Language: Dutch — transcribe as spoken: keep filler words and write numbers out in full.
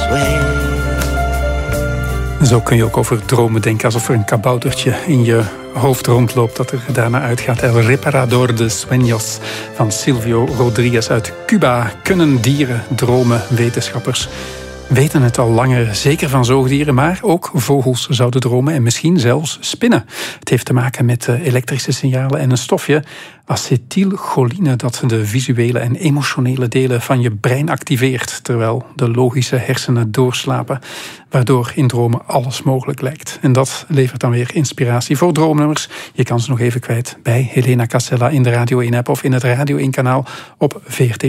way. Zo kun je ook over dromen denken, alsof er een kaboutertje in je hoofd rondloopt dat er daarna uitgaat. El Reparador de Sueños van Silvio Rodriguez uit Cuba. Kunnen dieren dromen? Wetenschappers weten het al langer, zeker van zoogdieren, maar ook vogels zouden dromen en misschien zelfs spinnen. Het heeft te maken met elektrische signalen en een stofje, acetylcholine, dat de visuele en emotionele delen van je brein activeert, terwijl de logische hersenen doorslapen, waardoor in dromen alles mogelijk lijkt. En dat levert dan weer inspiratie voor droomnummers. Je kan ze nog even kwijt bij Helena Casella in de Radio één-app of in het Radio één-kanaal op V R T